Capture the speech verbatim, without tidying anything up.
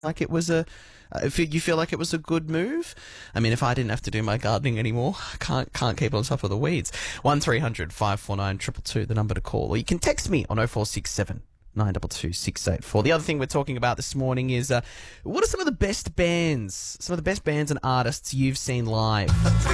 like it was a uh, if you feel like it was a good move. I mean, if I didn't have to do my gardening anymore, I can't can't keep on top of the weeds. One three hundred five four nine two two two, the number to call, or you can text me on oh four six seven nine two two six eight four. The other thing we're talking about this morning is uh, what are some of the best bands, some of the best bands and artists you've seen live?